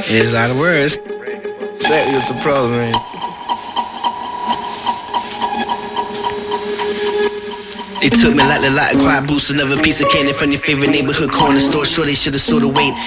It's not a word. Exactly what's the problem, man. It took me like the lot of quiet boost, another piece of candy from your favorite neighborhood corner store. Sure they should've sold the weight.